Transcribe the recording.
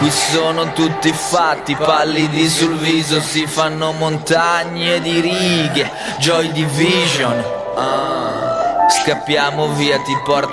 Qui sono tutti fatti, pallidi sul viso, si fanno montagne di righe. Joy Division, scappiamo via, ti porto